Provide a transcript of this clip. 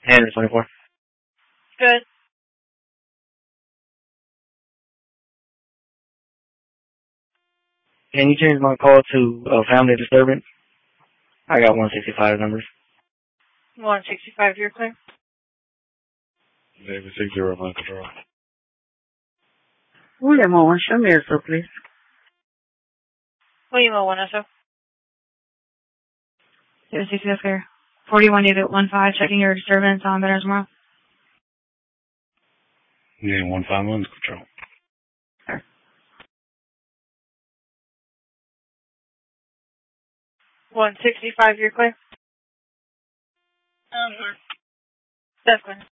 And 24. Good. Can you change my call to family disturbance? I got 165 numbers. 165, you're clear. David 601 control. William Owen, show me so please. William Owen, SO. 06, clear. 41 David 15, checking your disturbance on Veterans Memorial. Yeah, 151 control. 165, you're clear. That's good.